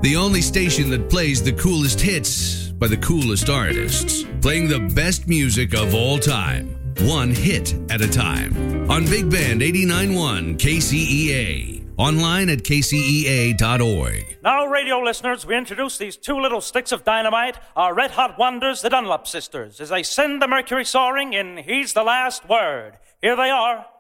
The only station that plays the coolest hits by the coolest artists. Playing the best music of all time. One hit at a time. On Big Band 89.1 KCEA. Online at kcea.org. Now, radio listeners, we introduce these two little sticks of dynamite, our red-hot wonders, the Dunlop sisters, as they send the Mercury soaring in He's the Last Word. Here they are.